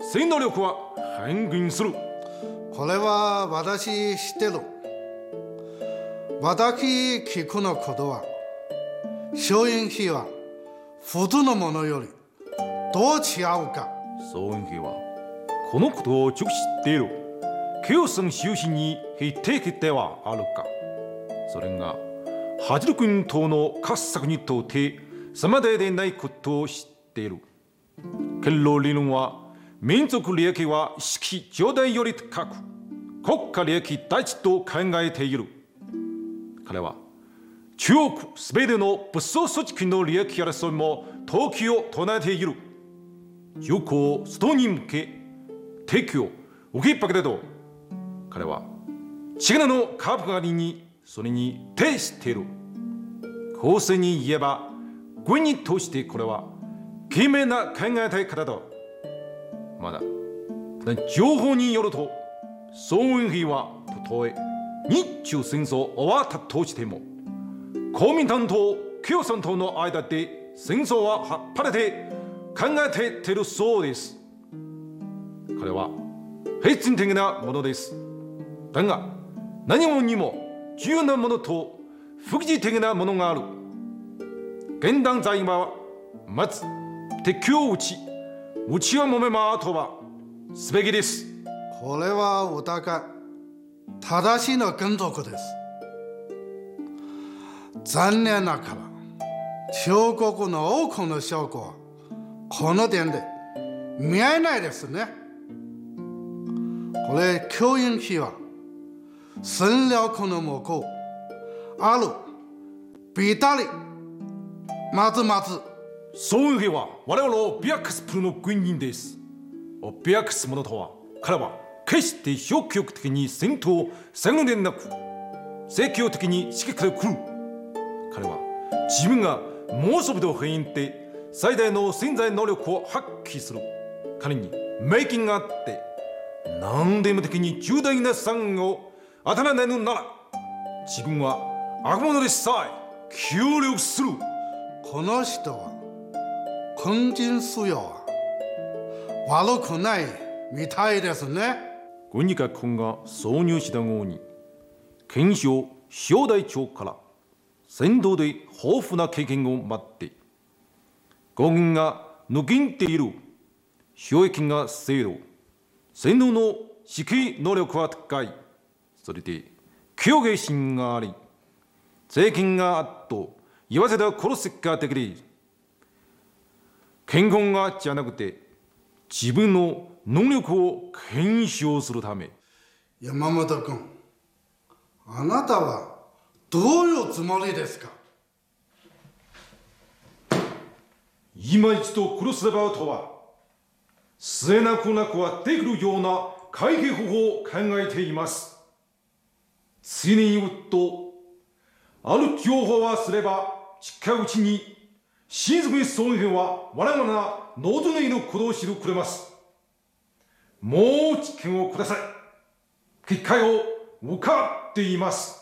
戦闘力は半減する。 これは私知ってる。私聞くのことは、消炎費は普通のものよりどう違うか。 総員兵はこのことを直知っている。ケオスン中心に否定的ではあるか。それがハジル君等の合作にとって様々でないことを知っている。ケロ理論は民族利益は式上代より高く、国家利益第一と考えている。彼は中国すべての武装組織の利益争いも投機を唱えている。友好を外に向け提供を受けっぱけだと、彼は力の株上がりにそれに徹している。公正に言えば軍に通してこれは賢明な考えたい方だ。まだ情報によると、総運費はたとえ日中戦争終わったとしても、公民党と共産党の間で戦争ははっぱれて考えているそうです。彼は平均的なものです。だが何もにも重要なものと副次的なものがある。現段階はまず敵を撃ちをもめまとはすべきです。 これはお互い正しいの原則です。残念ながら中国の多くの証拠はこの点で見えないですね。これ教員費は戦略の目標あるビタリまず総運費は我々のビアクスプルの軍人です。ビアクス者とは、彼は決して消極的に戦闘をするのでなく、積極的に刺激から来る。彼は自分が猛暑日と変異で最大の潜在能力を発揮する。彼にメイキンがあって何でも的に重大な産業を当たらないのなら、自分は悪者でさえ協力する。 この人は根人素養は悪くないみたいですね。 軍事学校が挿入した後に、検証小隊長から戦闘で豊富な経験を待って、国軍が抜きんでいる収益が制度、戦闘の指揮能力は高い。それで強兵心があり、税金があっと言わせた殺すができる。健康がじゃなくて自分の能力を検証するため。 山本君、あなたはどういうつもりですか。 今一度殺すればとは末なくなくはできるような解決方法を考えています。次に言うと、ある情報はすれば近いうちに新宿総兵は我々が望んでいることを知るくれます。もう知見をください。結界を伺っています。